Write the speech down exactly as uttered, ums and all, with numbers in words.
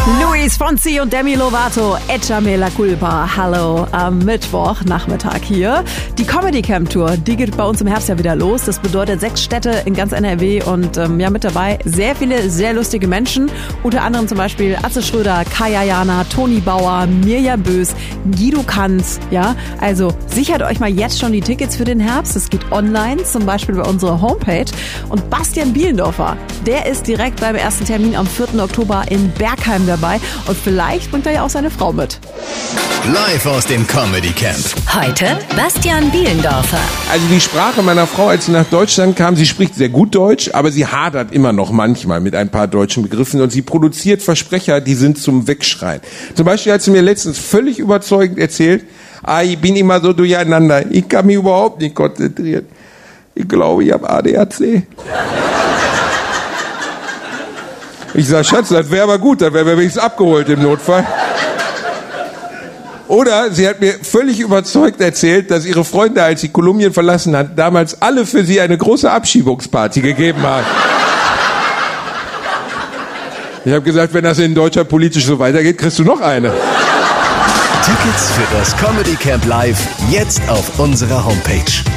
Luis Fonsi und Demi Lovato, Échame la culpa. Hallo am Mittwochnachmittag hier. Die Comedy Camp Tour, die geht bei uns im Herbst ja wieder los. Das bedeutet sechs Städte in ganz N R W und ähm, ja, mit dabei sehr viele sehr lustige Menschen. Unter anderem zum Beispiel Atze Schröder, Kaya Jana, Toni Bauer, Mirja Bös, Guido Kanz. Ja, also sichert euch mal jetzt schon die Tickets für den Herbst. Es geht online, zum Beispiel bei unserer Homepage. Und Bastian Bielendorfer, der ist direkt beim ersten Termin am vierten Oktober in Bergheim dabei. Und vielleicht bringt er ja auch seine Frau mit. Live aus dem Comedy Camp. Heute Bastian Bielendorfer. Also die Sprache meiner Frau, als sie nach Deutschland kam, sie spricht sehr gut Deutsch, aber sie hadert immer noch manchmal mit ein paar deutschen Begriffen und sie produziert Versprecher, die sind zum Wegschreien. Zum Beispiel hat sie mir letztens völlig überzeugend erzählt, ah, ich bin immer so durcheinander, ich kann mich überhaupt nicht konzentrieren. Ich glaube, ich habe A D H C. Ich sag, Schatz, das wäre aber gut, dann wären wir wenigstens abgeholt im Notfall. Oder sie hat mir völlig überzeugt erzählt, dass ihre Freunde, als sie Kolumbien verlassen hat, damals alle für sie eine große Abschiebungsparty gegeben haben. Ich habe gesagt, wenn das in Deutschland politisch so weitergeht, kriegst du noch eine. Tickets für das Comedy Camp Live jetzt auf unserer Homepage.